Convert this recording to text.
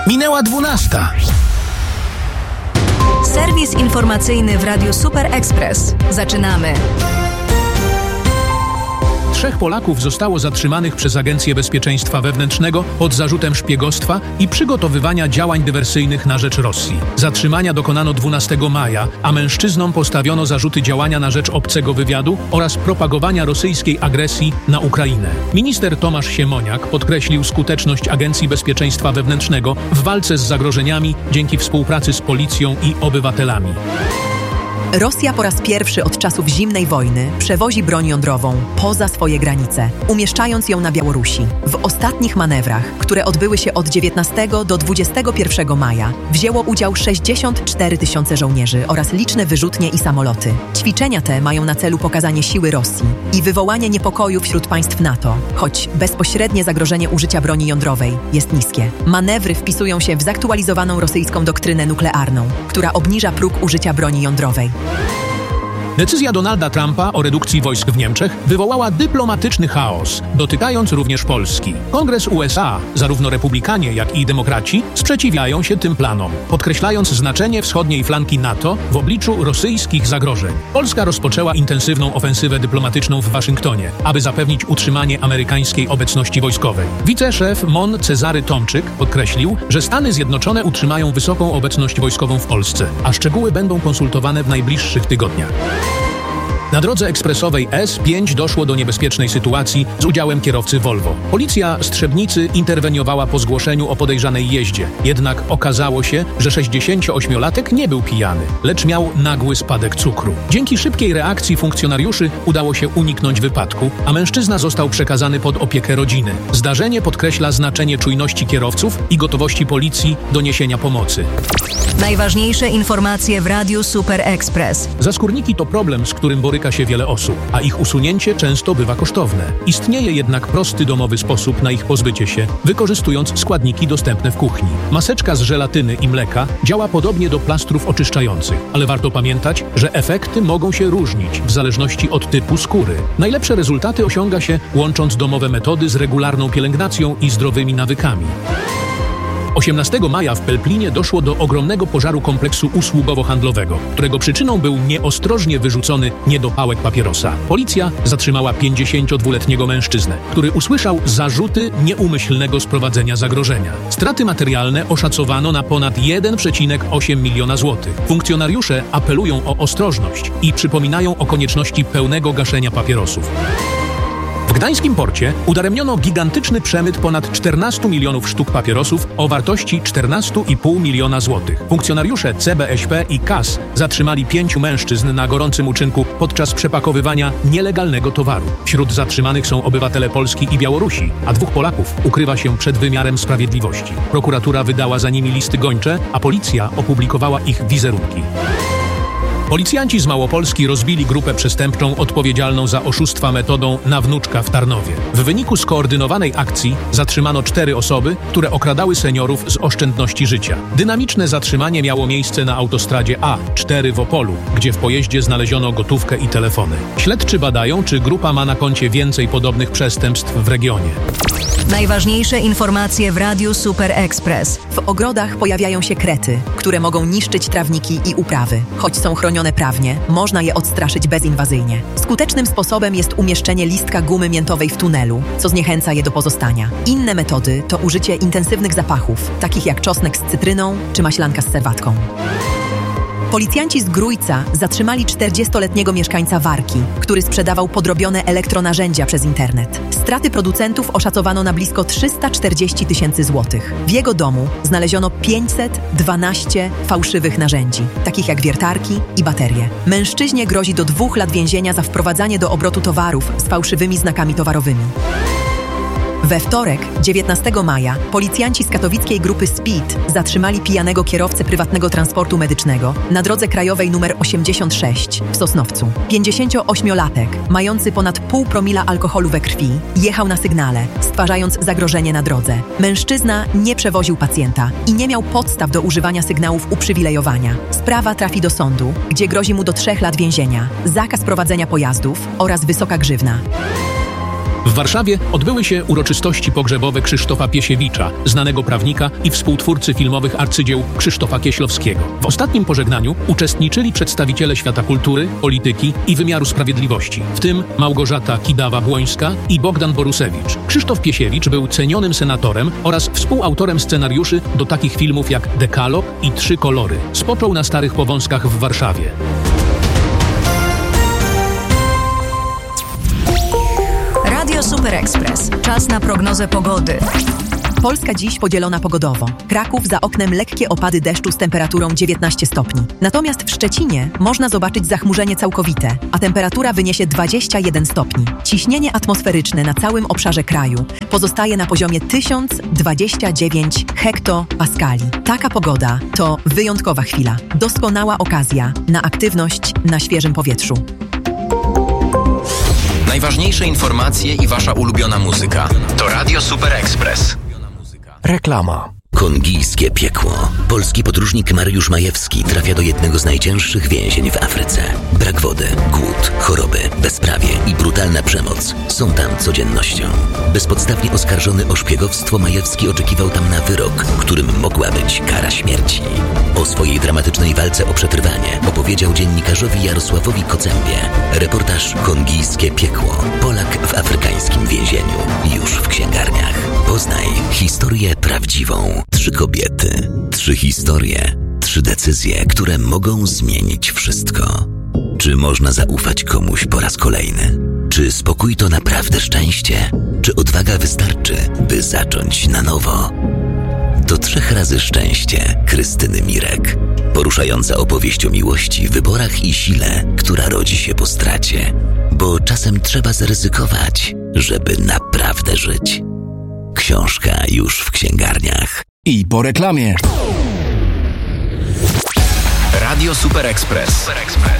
Minęła 12. Serwis informacyjny w Radiu Super Express. Zaczynamy. 3 Polaków zostało zatrzymanych przez Agencję Bezpieczeństwa Wewnętrznego pod zarzutem szpiegostwa i przygotowywania działań dywersyjnych na rzecz Rosji. Zatrzymania dokonano 12 maja, a mężczyznom postawiono zarzuty działania na rzecz obcego wywiadu oraz propagowania rosyjskiej agresji na Ukrainę. Minister Tomasz Siemoniak podkreślił skuteczność Agencji Bezpieczeństwa Wewnętrznego w walce z zagrożeniami dzięki współpracy z policją i obywatelami. Rosja po raz pierwszy od czasów zimnej wojny przewozi broń jądrową poza swoje granice, umieszczając ją na Białorusi. W ostatnich manewrach, które odbyły się od 19 do 21 maja, wzięło udział 64 000 żołnierzy oraz liczne wyrzutnie i samoloty. Ćwiczenia te mają na celu pokazanie siły Rosji i wywołanie niepokoju wśród państw NATO, choć bezpośrednie zagrożenie użycia broni jądrowej jest niskie. Manewry wpisują się w zaktualizowaną rosyjską doktrynę nuklearną, która obniża próg użycia broni jądrowej. Decyzja Donalda Trumpa o redukcji wojsk w Niemczech wywołała dyplomatyczny chaos, dotykając również Polski. Kongres USA, zarówno republikanie, jak i demokraci, sprzeciwiają się tym planom, podkreślając znaczenie wschodniej flanki NATO w obliczu rosyjskich zagrożeń. Polska rozpoczęła intensywną ofensywę dyplomatyczną w Waszyngtonie, aby zapewnić utrzymanie amerykańskiej obecności wojskowej. Wiceszef MON Cezary Tomczyk podkreślił, że Stany Zjednoczone utrzymają wysoką obecność wojskową w Polsce, a szczegóły będą konsultowane w najbliższych tygodniach. Na drodze ekspresowej S5 doszło do niebezpiecznej sytuacji z udziałem kierowcy Volvo. Policja Strzebnicy interweniowała po zgłoszeniu o podejrzanej jeździe. Jednak okazało się, że 68-latek nie był pijany, lecz miał nagły spadek cukru. Dzięki szybkiej reakcji funkcjonariuszy udało się uniknąć wypadku, a mężczyzna został przekazany pod opiekę rodziny. Zdarzenie podkreśla znaczenie czujności kierowców i gotowości policji do niesienia pomocy. Najważniejsze informacje w Radiu Super Express. Zaskórniki to problem, z którym boryka się wiele osób, a ich usunięcie często bywa kosztowne. Istnieje jednak prosty domowy sposób na ich pozbycie się, wykorzystując składniki dostępne w kuchni. Maseczka z żelatyny i mleka działa podobnie do plastrów oczyszczających, ale warto pamiętać, że efekty mogą się różnić w zależności od typu skóry. Najlepsze rezultaty osiąga się łącząc domowe metody z regularną pielęgnacją i zdrowymi nawykami. 18 maja w Pelplinie doszło do ogromnego pożaru kompleksu usługowo-handlowego, którego przyczyną był nieostrożnie wyrzucony niedopałek papierosa. Policja zatrzymała 52-letniego mężczyznę, który usłyszał zarzuty nieumyślnego sprowadzenia zagrożenia. Straty materialne oszacowano na ponad 1,8 miliona złotych. Funkcjonariusze apelują o ostrożność i przypominają o konieczności pełnego gaszenia papierosów. W gdańskim porcie udaremniono gigantyczny przemyt ponad 14 milionów sztuk papierosów o wartości 14,5 miliona złotych. Funkcjonariusze CBŚP i KAS zatrzymali 5 mężczyzn na gorącym uczynku podczas przepakowywania nielegalnego towaru. Wśród zatrzymanych są obywatele Polski i Białorusi, a 2 Polaków ukrywa się przed wymiarem sprawiedliwości. Prokuratura wydała za nimi listy gończe, a policja opublikowała ich wizerunki. Policjanci z Małopolski rozbili grupę przestępczą odpowiedzialną za oszustwa metodą na wnuczka w Tarnowie. W wyniku skoordynowanej akcji zatrzymano 4 osoby, które okradały seniorów z oszczędności życia. Dynamiczne zatrzymanie miało miejsce na autostradzie A4 w Opolu, gdzie w pojeździe znaleziono gotówkę i telefony. Śledczy badają, czy grupa ma na koncie więcej podobnych przestępstw w regionie. Najważniejsze informacje w Radiu Super Express. W ogrodach pojawiają się krety, które mogą niszczyć trawniki i uprawy. Choć są chronione prawnie, można je odstraszyć bezinwazyjnie. Skutecznym sposobem jest umieszczenie listka gumy miętowej w tunelu, co zniechęca je do pozostania. Inne metody to użycie intensywnych zapachów, takich jak czosnek z cytryną czy maślanka z serwatką. Policjanci z Grójca zatrzymali 40-letniego mieszkańca Warki, który sprzedawał podrobione elektronarzędzia przez internet. Straty producentów oszacowano na blisko 340 000 złotych. W jego domu znaleziono 512 fałszywych narzędzi, takich jak wiertarki i baterie. Mężczyźnie grozi do 2 lat więzienia za wprowadzanie do obrotu towarów z fałszywymi znakami towarowymi. We wtorek, 19 maja, policjanci z katowickiej grupy Speed zatrzymali pijanego kierowcę prywatnego transportu medycznego na drodze krajowej nr 86 w Sosnowcu. 58-latek, mający ponad 0,5 promila alkoholu we krwi, jechał na sygnale, stwarzając zagrożenie na drodze. Mężczyzna nie przewoził pacjenta i nie miał podstaw do używania sygnałów uprzywilejowania. Sprawa trafi do sądu, gdzie grozi mu do 3 lat więzienia, zakaz prowadzenia pojazdów oraz wysoka grzywna. W Warszawie odbyły się uroczystości pogrzebowe Krzysztofa Piesiewicza, znanego prawnika i współtwórcy filmowych arcydzieł Krzysztofa Kieślowskiego. W ostatnim pożegnaniu uczestniczyli przedstawiciele świata kultury, polityki i wymiaru sprawiedliwości, w tym Małgorzata Kidawa-Błońska i Bogdan Borusewicz. Krzysztof Piesiewicz był cenionym senatorem oraz współautorem scenariuszy do takich filmów jak Dekalog i Trzy kolory. Spoczął na Starych Powązkach w Warszawie. Radio Super Express. Czas na prognozę pogody. Polska dziś podzielona pogodowo. Kraków za oknem lekkie opady deszczu z temperaturą 19 stopni. Natomiast w Szczecinie można zobaczyć zachmurzenie całkowite, a temperatura wyniesie 21 stopni. Ciśnienie atmosferyczne na całym obszarze kraju pozostaje na poziomie 1029 hektopaskali. Taka pogoda to wyjątkowa chwila. Doskonała okazja na aktywność na świeżym powietrzu. Najważniejsze informacje i wasza ulubiona muzyka. To Radio Super Express. Reklama. Kongijskie piekło. Polski podróżnik Mariusz Majewski trafia do jednego z najcięższych więzień w Afryce. Brak wody, głód, choroby, bezprawie i brutalna przemoc są tam codziennością. Bezpodstawnie oskarżony o szpiegowstwo, Majewski oczekiwał tam na wyrok, którym mogła być kara śmierci. O swojej dramatycznej walce o przetrwanie opowiedział dziennikarzowi Jarosławowi Kocębie. Reportaż Kongijskie piekło. Polak w afrykańskim więzieniu. Już w księgarniach. Poznaj historię prawdziwą. 3 kobiety, 3 historie, 3 decyzje, które mogą zmienić wszystko. Czy można zaufać komuś po raz kolejny? Czy spokój to naprawdę szczęście? Czy odwaga wystarczy, by zacząć na nowo? To 3 razy szczęście Krystyny Mirek. Poruszająca opowieść o miłości, wyborach i sile, która rodzi się po stracie. Bo czasem trzeba zaryzykować, żeby naprawdę żyć. Książka już w księgarniach. I po reklamie. Radio Super Express.